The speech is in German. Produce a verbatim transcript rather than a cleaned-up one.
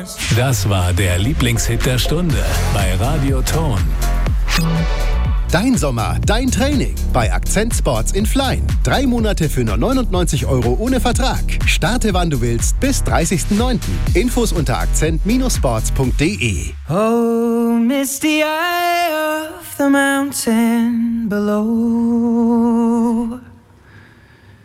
Das war der Lieblingshit der Stunde bei Radio Ton. Dein Sommer, dein Training bei Akzent Sports in Flein. Drei Monate für nur neunundneunzig Euro ohne Vertrag. Starte wann du willst bis dreißigsten neunten Infos unter akzent Sports punkt de. Oh, misty eye of the mountain below.